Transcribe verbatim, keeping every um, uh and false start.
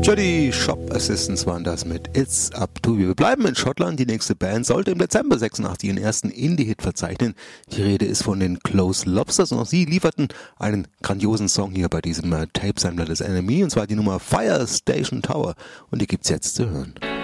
Jody Shop Assistants waren das mit It's Up To You. Wir bleiben in Schottland. Die nächste Band sollte im Dezember sechsundachtzig ihren ersten Indie-Hit verzeichnen. Die Rede ist von den Close Lobsters und auch sie lieferten einen grandiosen Song hier bei diesem äh, Tape-Sammler des N M E, und zwar die Nummer Fire Station Tower, und die gibt's jetzt zu hören.